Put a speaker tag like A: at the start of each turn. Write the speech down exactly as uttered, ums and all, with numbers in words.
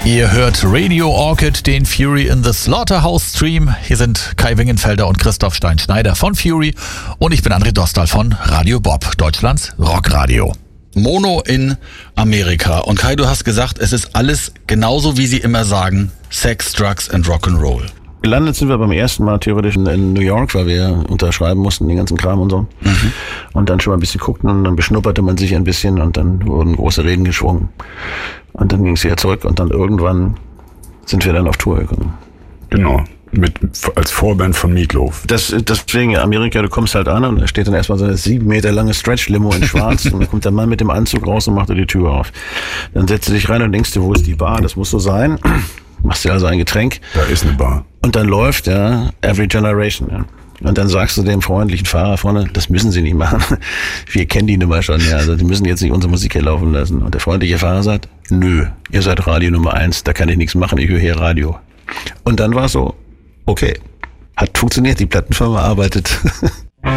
A: Ihr hört Radio Orchid, den Fury in the Slaughterhouse Stream. Hier sind Kai Wingenfelder und Christoph Stein-Schneider von Fury und ich bin André Dostal von Radio Bob, Deutschlands Rockradio.
B: Mono in Amerika. Und Kai, du hast gesagt, es ist alles genauso, wie sie immer sagen, Sex, Drugs and Rock'n'Roll.
C: Gelandet sind wir beim ersten Mal theoretisch in New York, weil wir unterschreiben mussten, den ganzen Kram und so. Mhm. Und dann schon mal ein bisschen guckten und dann beschnupperte man sich ein bisschen und dann wurden große Reden geschwungen. Und dann ging es wieder zurück und dann irgendwann sind wir dann auf Tour gekommen.
D: Genau, mit als Vorband von Meatloaf.
C: Das, deswegen, Amerika, du kommst halt an und da steht dann erstmal so eine sieben Meter lange Stretch-Limo in schwarz und dann kommt der Mann mit dem Anzug raus und macht dir die Tür auf. Dann setzt du dich rein und denkst dir, wo ist die Bar? Das muss so sein. Machst dir also ein Getränk.
D: Da ist eine Bar.
C: Und dann läuft, ja, Every Generation, ja. Und dann sagst du dem freundlichen Fahrer vorne, das müssen Sie nicht machen. Wir kennen die Nummer schon, ja. Also die müssen jetzt nicht unsere Musik hier laufen lassen. Und der freundliche Fahrer sagt, nö, ihr seid Radio Nummer eins, da kann ich nichts machen, ich höre hier Radio. Und dann war es so, okay, hat funktioniert, die Plattenfirma arbeitet